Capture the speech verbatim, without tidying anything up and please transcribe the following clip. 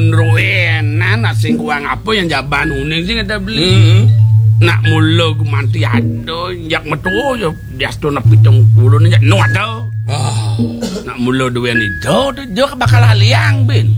nruenan sing kuang apa yang jaban uning sing ada beli. Heeh. Nak mula gumanti ado nyak metu yo diasto nepi pitung puluh nyak nuat to. Ah. Nak mula duweni do yo bakal aliang ben.